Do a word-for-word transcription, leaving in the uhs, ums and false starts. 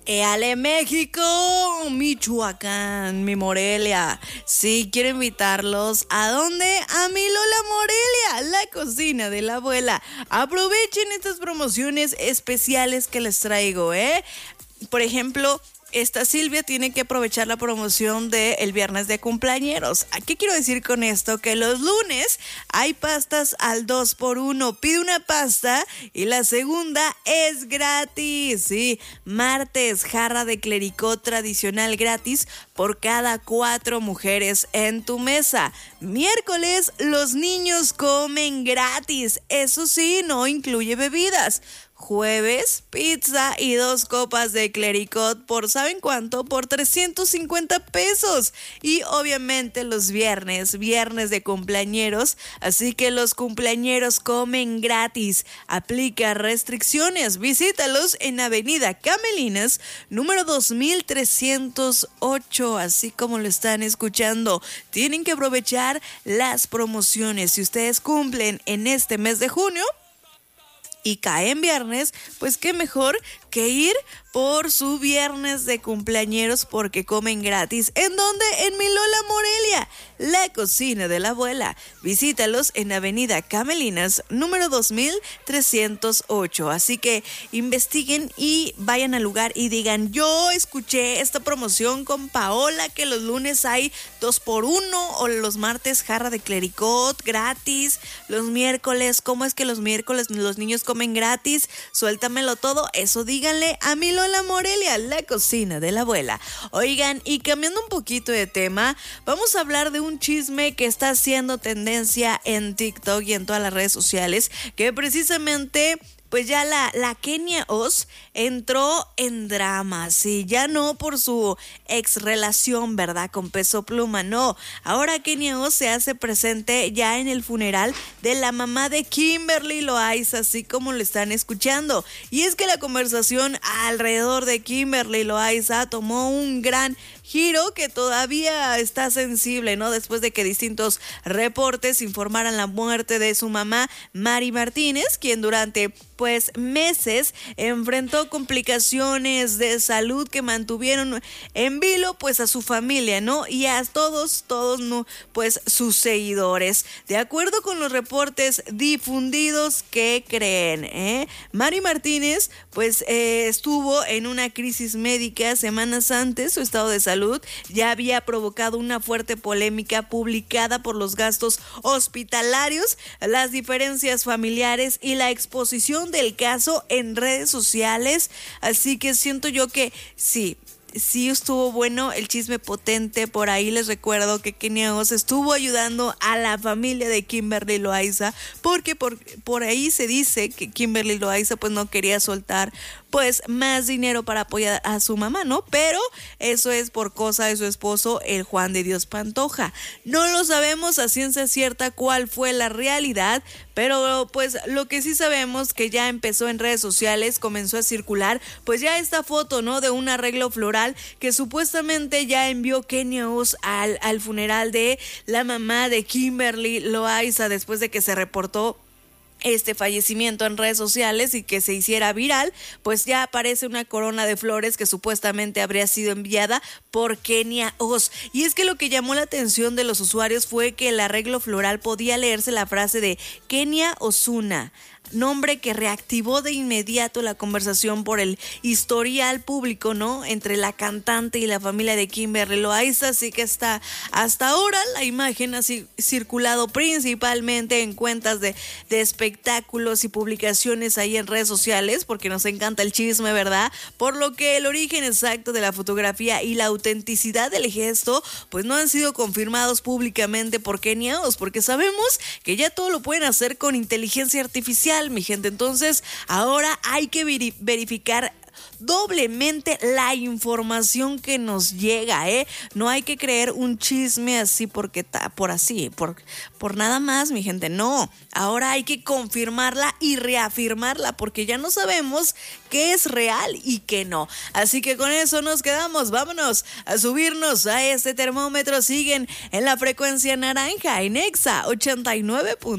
¡Éale, México! Michoacán, mi Morelia. Sí, quiero invitarlos. ¿A dónde? A mi Lola Morelia, la cocina de la abuela. Aprovechen estas promociones especiales que les traigo, ¿eh? Por ejemplo, esta Silvia tiene que aprovechar la promoción del viernes de cumpleañeros. ¿Qué quiero decir con esto? Que los lunes hay pastas al dos por uno. Pide una pasta y la segunda es gratis. Sí, martes, jarra de clericot tradicional gratis por cada cuatro mujeres en tu mesa. Miércoles, los niños comen gratis. Eso sí, no incluye bebidas. Jueves, pizza y dos copas de clericot por ¿saben cuánto? Por trescientos cincuenta pesos. Y obviamente los viernes, viernes de cumpleañeros, así que los cumpleañeros comen gratis. Aplica restricciones. Visítalos en Avenida Camelinas, número dos mil trescientos ocho, así como lo están escuchando. Tienen que aprovechar las promociones. Si ustedes cumplen en este mes de junio y cae en viernes, pues qué mejor que ir por su viernes de cumpleañeros porque comen gratis. ¿En dónde? En mi Lola Morelia, la cocina de la abuela. Visítalos en Avenida Camelinas, número dos mil trescientos ocho. Así que investiguen y vayan al lugar y digan: yo escuché esta promoción con Paola, que los lunes hay dos por uno, o los martes jarra de clericot gratis, los miércoles, ¿cómo es que los miércoles los niños comen gratis? Suéltamelo todo, eso díganle a mi Lola Morelia, la cocina de la abuela. Oigan, y cambiando un poquito de tema, vamos a hablar de un chisme que está haciendo tendencia en TikTok y en todas las redes sociales, que precisamente pues ya la, la Kenia Oz entró en drama, sí, ya no por su ex relación, ¿verdad? Con Peso Pluma, no. Ahora Kenia Oz se hace presente ya en el funeral de la mamá de Kimberly Loaiza, así como lo están escuchando. Y es que la conversación alrededor de Kimberly Loaiza tomó un gran giro que todavía está sensible, ¿no? Después de que distintos reportes informaran la muerte de su mamá, Mari Martínez, quien durante pues meses enfrentó complicaciones de salud que mantuvieron en vilo pues a su familia, ¿no? Y a todos, todos, ¿no? Pues sus seguidores. De acuerdo con los reportes difundidos, ¿qué creen? ¿Eh? Mari Martínez pues eh, estuvo en una crisis médica semanas antes. Su estado de salud ya había provocado una fuerte polémica publicada por los gastos hospitalarios, las diferencias familiares y la exposición del caso en redes sociales. Así que siento yo que sí, sí estuvo bueno el chisme potente. Por ahí les recuerdo que Kenia Oz estuvo ayudando a la familia de Kimberly Loaiza, porque por, por ahí se dice que Kimberly Loaiza pues no quería soltar pues más dinero para apoyar a su mamá, ¿no? Pero eso es por cosa de su esposo, el Juan de Dios Pantoja. No lo sabemos a ciencia cierta cuál fue la realidad, pero pues lo que sí sabemos que ya empezó en redes sociales, comenzó a circular pues ya esta foto, ¿no? De un arreglo floral que supuestamente ya envió Kenia Oz al, al funeral de la mamá de Kimberly Loaiza después de que se reportó este fallecimiento en redes sociales y que se hiciera viral. Pues ya aparece una corona de flores que supuestamente habría sido enviada por Kenia Oz. Y es que lo que llamó la atención de los usuarios fue que el arreglo floral podía leerse la frase de Kenia Ozuna, nombre que reactivó de inmediato la conversación por el historial público, ¿no? Entre la cantante y la familia de Kimberly Loaiza. Así que está hasta ahora la imagen ha circulado principalmente en cuentas de, de espectáculos y publicaciones ahí en redes sociales, porque nos encanta el chisme, ¿verdad? Por lo que el origen exacto de la fotografía y la autenticidad del gesto pues no han sido confirmados públicamente por Kenia Oz, porque sabemos que ya todo lo pueden hacer con inteligencia artificial, mi gente. Entonces ahora hay que veri- verificar doblemente la información que nos llega, ¿eh? No hay que creer un chisme así porque ta, por así, por, por nada más, mi gente, no. Ahora hay que confirmarla y reafirmarla, porque ya no sabemos qué es real y qué no. Así que con eso nos quedamos. Vámonos a subirnos a este termómetro. Siguen en la frecuencia naranja en Exa ochenta y nueve.